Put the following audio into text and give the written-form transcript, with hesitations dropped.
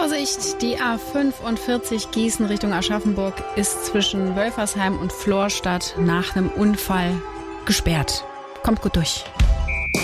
Vorsicht, die A45 Gießen Richtung Aschaffenburg ist zwischen Wölfersheim und Florstadt nach einem Unfall gesperrt. Kommt gut durch.